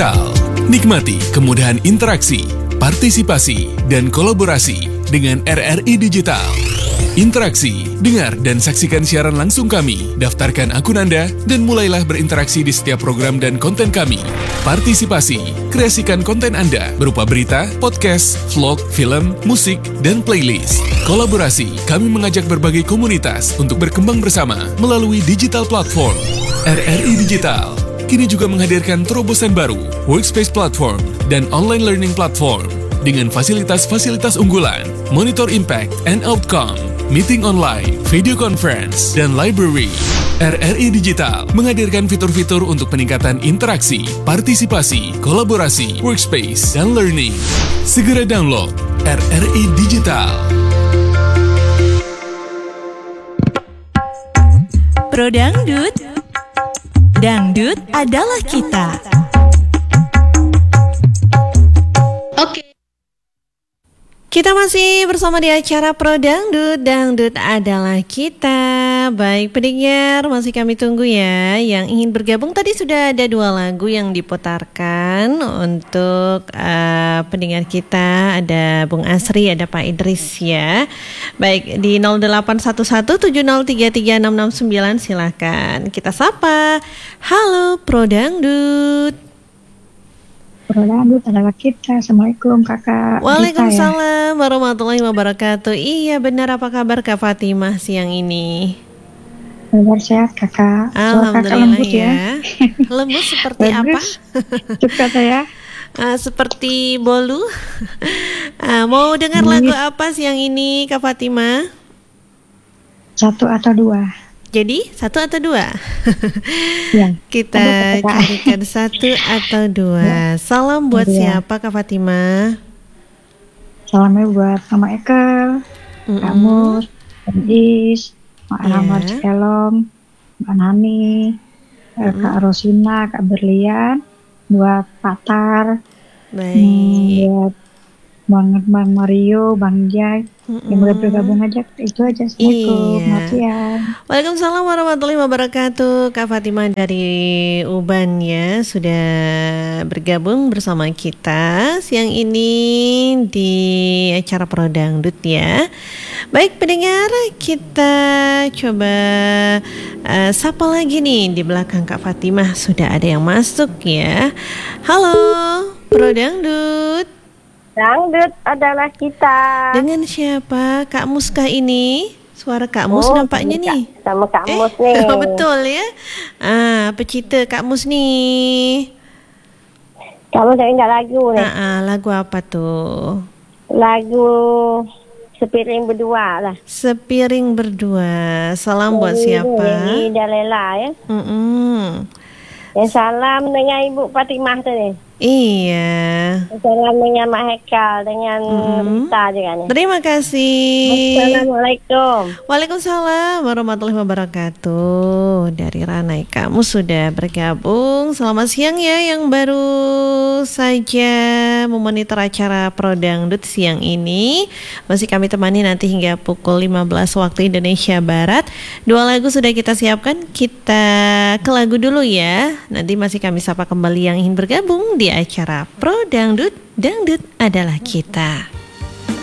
Digital. Nikmati kemudahan interaksi, partisipasi, dan kolaborasi dengan RRI Digital. Interaksi, dengar dan saksikan siaran langsung kami, daftarkan akun Anda, dan mulailah berinteraksi di setiap program dan konten kami. Partisipasi, kreasikan konten Anda berupa berita, podcast, vlog, film, musik, dan playlist. Kolaborasi, kami mengajak berbagai komunitas untuk berkembang bersama melalui digital platform. RRI Digital kini juga menghadirkan terobosan baru, workspace platform, dan online learning platform dengan fasilitas-fasilitas unggulan, monitor impact and outcome, meeting online, video conference, dan library. RRI Digital menghadirkan fitur-fitur untuk peningkatan interaksi, partisipasi, kolaborasi, workspace, dan learning. Segera download RRI Digital. Pro Dangdut, dangdut adalah kita. Kita masih bersama di acara Pro Dangdut, dangdut adalah kita. Baik pendengar, masih kami tunggu ya. Yang ingin bergabung tadi sudah ada 2 lagu yang diputarkan untuk pendengar kita. Ada Bung Asri, ada Pak Idris ya. Baik, di 081170336669 silakan kita sapa. Halo Pro Dangdut. Pro Dangdut adalah kita. Assalamualaikum kakak. Waalaikumsalam warahmatullahi wabarakatuh. Iya benar, apa kabar Kak Fatimah siang ini? Kabar sehat kakak. Suara kakak lembut ya. Lembut seperti apa? Suka saya. Seperti bolu. Mau dengar lagu apa siang ini Kak Fatimah? 1 atau 2? Jadi 1 atau 2? Ya. Kita carikan 1 atau 2 ya. Salam buat siapa Kak Fatimah? Salamnya buat Mama Ekel, Kak Mus, Is, Mak Rahmat Elong, Mbak Nani, Kak Rosina, Kak Berlian, buat Patar, buat Bang Mario, Bang Jai, yang boleh bergabung aja, itu aja. Assalamualaikum, Waalaikumsalam warahmatullahi wabarakatuh. Kak Fatimah dari Uban ya, sudah bergabung bersama kita siang ini di acara Pro Dangdut ya. Baik pendengar, kita coba sapa lagi nih. Di belakang Kak Fatimah sudah ada yang masuk ya. Halo Pro Dangdut. Dangdut adalah kita. Dengan siapa? Kak Muskah ini? Suara Kak Mus nampaknya nih. Sama Kak Mus nih. Betul ya. Apa cerita Kak Mus nih? Kamu tak ingat lagu nih? Lagu apa tuh? Lagu Sepiring Berdua lah. Sepiring Berdua. Salam buat siapa? Ini Dalela ya. Yang salam dengan Ibu Fatimah tu nih. Iya. Salam dengan Mak Hekal, dengan Rita juga nih. Terima kasih. Assalamualaikum. Waalaikumsalam warahmatullahi wabarakatuh. Dari Ranai kamu sudah bergabung. Selamat siang ya yang baru saja memonitor acara Pro Dangdut siang ini. Masih kami temani nanti hingga pukul 15 waktu Indonesia Barat. 2 lagu sudah kita siapkan. Kita ke lagu dulu ya. Nanti masih kami sapa kembali yang ingin bergabung di acara Pro Dangdut, dangdut adalah kita.